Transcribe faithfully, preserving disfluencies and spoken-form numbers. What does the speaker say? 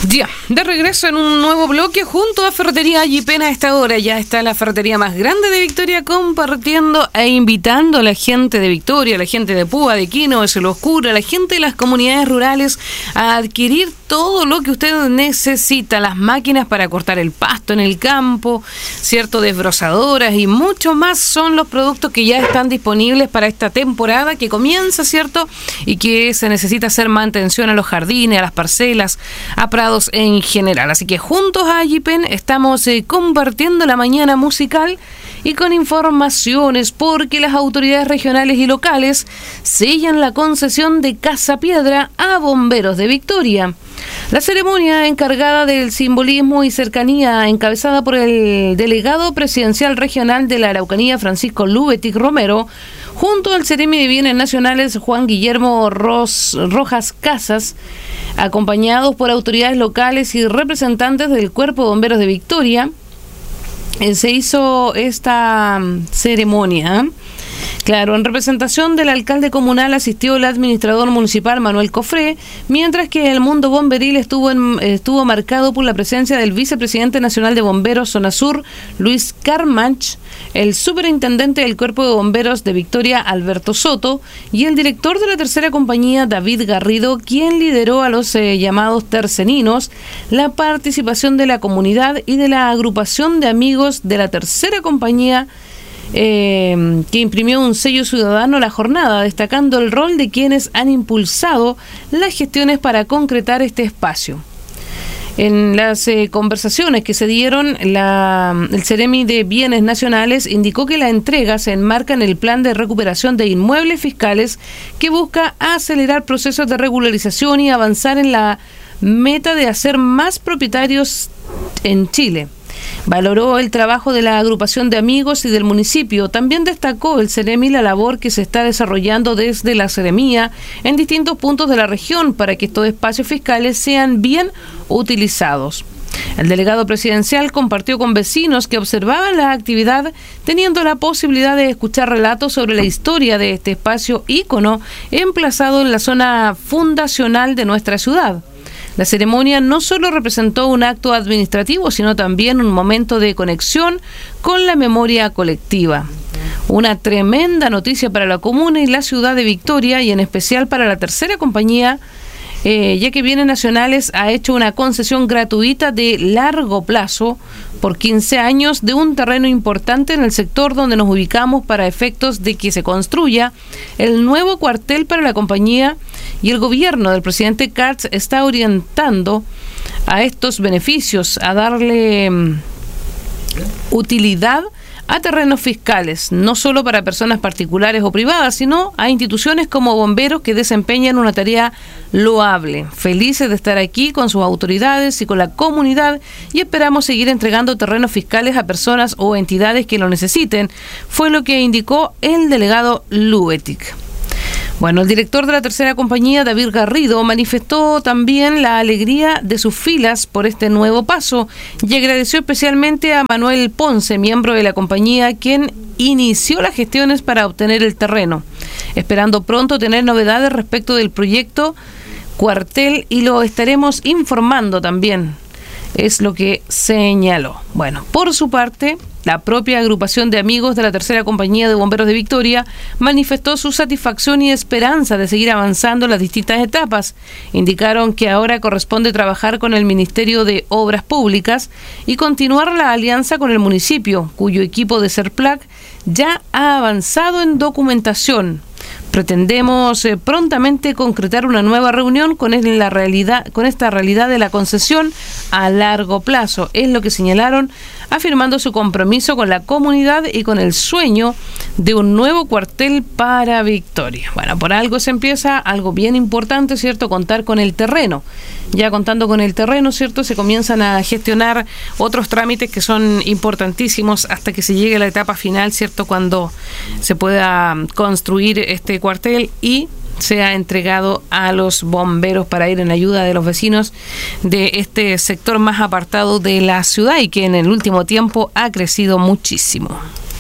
Ya, de regreso en un nuevo bloque junto a Ferretería Allipena. A esta hora ya está la ferretería más grande de Victoria compartiendo e invitando a la gente de Victoria, a la gente de Púa, de Quino, de Cielo Oscuro, a la gente de las comunidades rurales a adquirir todo lo que usted necesita, las máquinas para cortar el pasto en el campo, cierto, desbrozadoras y mucho más son los productos que ya están disponibles para esta temporada que comienza, cierto, y que se necesita hacer mantención a los jardines, a las parcelas, a prados en general. Así que juntos a Allipen estamos eh, compartiendo la mañana musical y con informaciones porque las autoridades regionales y locales sellan la concesión de Casa Piedra a Bomberos de Victoria. La ceremonia encargada del simbolismo y cercanía, encabezada por el delegado presidencial regional de la Araucanía, Francisco Lubetic Romero, junto al Ceremi de Bienes Nacionales, Juan Guillermo Ros, Rojas Casas, acompañados por autoridades locales y representantes del Cuerpo de Bomberos de Victoria, eh, se hizo esta ceremonia. Claro, en representación del alcalde comunal asistió el administrador municipal Manuel Cofré, mientras que el mundo bomberil estuvo en, estuvo marcado por la presencia del vicepresidente nacional de bomberos Zona Sur, Luis Carmach, el superintendente del Cuerpo de Bomberos de Victoria, Alberto Soto, y el director de la tercera compañía, David Garrido, quien lideró a los eh, llamados terceninos, la participación de la comunidad y de la agrupación de amigos de la tercera compañía, Eh, que imprimió un sello ciudadano a la jornada, destacando el rol de quienes han impulsado las gestiones para concretar este espacio. En las eh, conversaciones que se dieron, la, el Ceremi de Bienes Nacionales indicó que la entrega se enmarca en el plan de recuperación de inmuebles fiscales que busca acelerar procesos de regularización y avanzar en la meta de hacer más propietarios en Chile. Valoró el trabajo de la agrupación de amigos y del municipio. También destacó el Ceremi la labor que se está desarrollando desde la Ceremía en distintos puntos de la región para que estos espacios fiscales sean bien utilizados. El delegado presidencial compartió con vecinos que observaban la actividad, teniendo la posibilidad de escuchar relatos sobre la historia de este espacio ícono emplazado en la zona fundacional de nuestra ciudad. La ceremonia no solo representó un acto administrativo, sino también un momento de conexión con la memoria colectiva. Una tremenda noticia para la comuna y la ciudad de Victoria, y en especial para la tercera compañía, eh, ya que Bienes Nacionales ha hecho una concesión gratuita de largo plazo por quince años de un terreno importante en el sector donde nos ubicamos para efectos de que se construya el nuevo cuartel para la compañía, y el gobierno del presidente Katz está orientando a estos beneficios a darle um, utilidad a terrenos fiscales, no solo para personas particulares o privadas, sino a instituciones como bomberos que desempeñan una tarea loable. Felices de estar aquí con sus autoridades y con la comunidad, y esperamos seguir entregando terrenos fiscales a personas o entidades que lo necesiten, fue lo que indicó el delegado Lubetic. Bueno, el director de la tercera compañía, David Garrido, manifestó también la alegría de sus filas por este nuevo paso y agradeció especialmente a Manuel Ponce, miembro de la compañía, quien inició las gestiones para obtener el terreno, esperando pronto tener novedades respecto del proyecto cuartel, y lo estaremos informando también, es lo que señaló. Bueno, por su parte, la propia agrupación de amigos de la tercera compañía de bomberos de Victoria manifestó su satisfacción y esperanza de seguir avanzando en las distintas etapas. Indicaron que ahora corresponde trabajar con el Ministerio de Obras Públicas y continuar la alianza con el municipio, cuyo equipo de SERPLAC ya ha avanzado en documentación. Pretendemos eh, prontamente concretar una nueva reunión con el, la realidad, con esta realidad de la concesión a largo plazo, es lo que señalaron, afirmando su compromiso con la comunidad y con el sueño de un nuevo cuartel para Victoria. Bueno, por algo se empieza, algo bien importante, ¿cierto? Contar con el terreno. Ya contando con el terreno, ¿cierto? Se comienzan a gestionar otros trámites que son importantísimos hasta que se llegue a la etapa final, ¿cierto? Cuando se pueda construir este cuartel y sea entregado a los bomberos para ir en ayuda de los vecinos de este sector más apartado de la ciudad y que en el último tiempo ha crecido muchísimo.